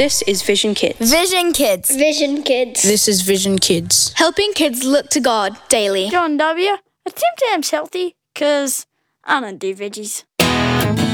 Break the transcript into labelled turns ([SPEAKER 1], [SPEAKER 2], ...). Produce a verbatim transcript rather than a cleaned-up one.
[SPEAKER 1] This is Vision Kids.
[SPEAKER 2] Vision Kids.
[SPEAKER 3] Vision Kids.
[SPEAKER 4] This is Vision Kids.
[SPEAKER 5] Helping kids look to God daily.
[SPEAKER 6] John W., attempt to am healthy, because I don't do veggies.